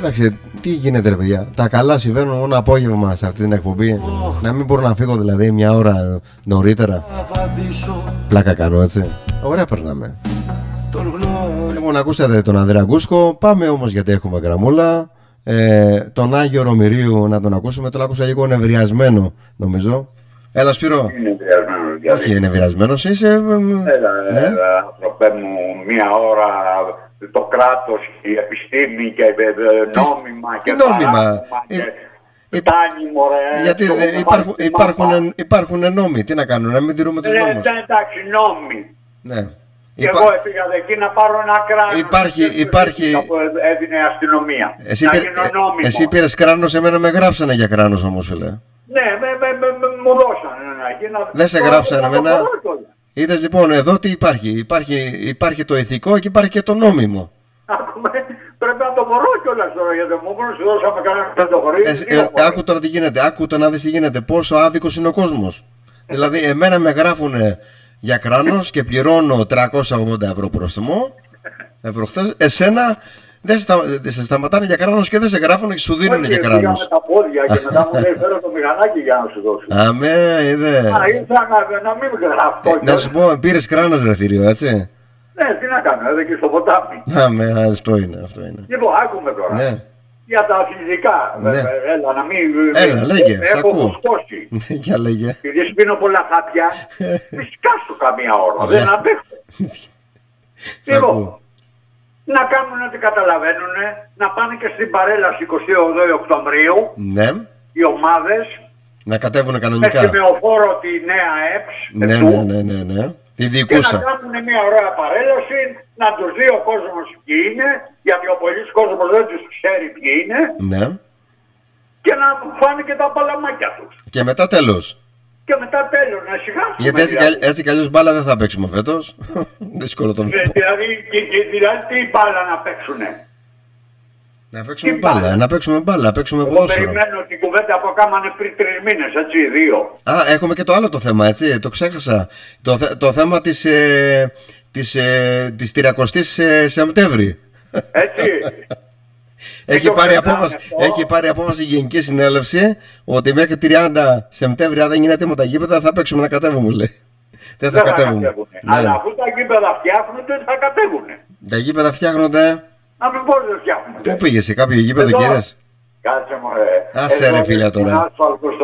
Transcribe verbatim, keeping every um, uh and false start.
Κοίταξε, τι γίνεται ρε παιδιά. Τα καλά συμβαίνουν μόνο απόγευμα σε αυτή την εκπομπή. Να μην μπορώ να φύγω δηλαδή μια ώρα νωρίτερα. Πλάκα κάνω, έτσι. Ωραία περνάμε. Λοιπόν, ακούσατε τον Ανδρέα Γκούσκο. Πάμε όμως γιατί έχουμε γραμμούλα. ε, Τον Άγιο Ρωμηρίου να τον ακούσουμε. Τον άκουσα λίγο νευριασμένο νομίζω. Έλα Σπύρο. Είναι νευριασμένος. Όχι, είναι νευριασμένος είσαι. Έλα, ναι. έλα, άνθρωπε μου, μία ώρα το κράτος, η επιστήμη και νόμιμα και νόμιμα. Και φτάνει, μωρέ. Γιατί υπάρχουν, υπάρχουν, υπάρχουν νόμοι. Τι να κάνουν, να μην τηρούμε τους ε, νόμους. Εντάξει, νόμοι. Ναι. Και Υπά... εγώ έφυγα εκεί να πάρω ένα κράνος. Υπάρχει, υπάρχει... που έδινε η αστυνομία. Εσύ, να πήρ... γίνω νόμιμο. Εσύ πήρες κράνος, εμένα με γράψανε για κράνος όμως, φίλε. Ναι, με, με, με, με, μου δώσανε ένα. Να... Δεν σε γράψανε εμένα. Είδες λοιπόν εδώ τι υπάρχει. υπάρχει. Υπάρχει το ηθικό και υπάρχει και το νόμιμο. Άκουμε, πρέπει να το μπορώ κιόλας τώρα, γιατί μόνο σου δώσαμε κανένα πρωτοχωρία. Ε, ε, άκου τώρα τι γίνεται, άκου τώρα να δεις τι γίνεται, πόσο άδικος είναι ο κόσμος. Δηλαδή εμένα με γράφουνε για κράνος και πληρώνω τριακόσια ογδόντα ευρώ πρόστιμο, προχθές, εσένα δεν στα, σε σταματάνε για κράνος και δεν σε γράφουν και σου δίνουν για κράνος. Με τα πόδια και μετά μου λέει φέρω το μηχανάκι για να σου δώσω. Αμέ, είδε. Α, ήρθα να, να μην γράφω. Να σου πω, πήρες κράνος ρε θηρίο, έτσι. Ναι, τι να κάνω, εδώ και στο ποτάμι. Αμέ, αυτό είναι, αυτό είναι. Λοιπόν, άκουμε τώρα. Ναι. Για τα φυσικά, ναι. Έλα, να μην... Έλα, λέγε, σ' έχω ακούω. φουσκώσει. Για λέγε. Επειδή σπίνω πολλά χάπια, μη σκάσω καμία ώρα, δεν αντέχω. Λοιπόν, να κάνουν ό,τι καταλαβαίνουν, να πάνε και στην παρέλαση εικοστή όγδοη Οκτωβρίου, ναι. Οι ομάδες, να κατέβουν κανονικά. με σημεοφόρο τη νέα ΕΠΣ, ναι, ναι, ναι, ναι, ναι. Την διοικούσα. Και να κάνουν μια ωραία παρέλαση, να τους δει ο κόσμος ποιοι είναι, γιατί ο πολλής κόσμος δεν τους ξέρει ποιοι είναι. Ναι. Και να φάνε και τα παλαμάκια τους. Και μετά τέλος. Και μετά τέλος, να σιγάσουμε. Γιατί έτσι, δηλαδή. έτσι κι αλλιώς μπάλα δεν θα παίξουμε φέτος. Δύσκολο το βλέπω. Δηλαδή, και, και, δηλαδή τι μπάλα να παίξουνε. Να παίξουμε τι μπάλα, μπάλα, να παίξουμε μπάλα, να παίξουμε ποδόσφαιρο. Εγώ περιμένω την κουβέντα που κάμανε πριν τρεις μήνες, έτσι, δύο. Α, έχουμε και το άλλο το θέμα, έτσι, το ξέχασα. Το, το θέμα της, ε, της, ε, της τριακοστής ε, Σεπτέμβρη. Έτσι. Έχει πάρει, απόφαση, έχει πάρει απόφαση η Γενική Συνέλευση ότι μέχρι τριάντα Σεπτέμβρη, αν δεν είναι έτοιμα τα γήπεδα, θα παίξουμε να κατέβουμε, λέει. Δεν θα, δεν κατέβουμε. θα κατέβουνε. Ναι. Αλλά αφού τα γήπεδα φτιάχνονται, θα κατέβουνε. Τα γήπεδα φτιάχνονται. Να μην μπορείς να φτιάχνονται. Πού πήγες, σε κάποιο γήπεδο και είδες? Κάτσε μωρέ. Άσε ρε φίλια τώρα.